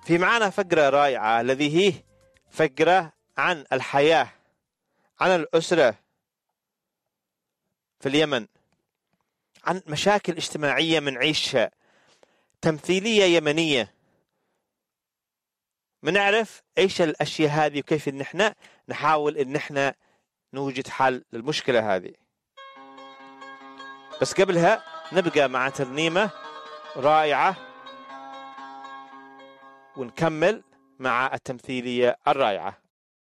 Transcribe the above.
في معانا فقرة رائعة الذي هي فقرة عن الحياة، عن الأسرة في اليمن، عن مشاكل اجتماعية منعيشها، تمثيلية يمنية، منعرف ايش الاشياء هذه وكيف ان احنا نحاول ان احنا نوجد حل للمشكلة هذه. بس قبلها نبقى مع ترنيمة رائعة ونكمل مع التمثيلية الرائعة.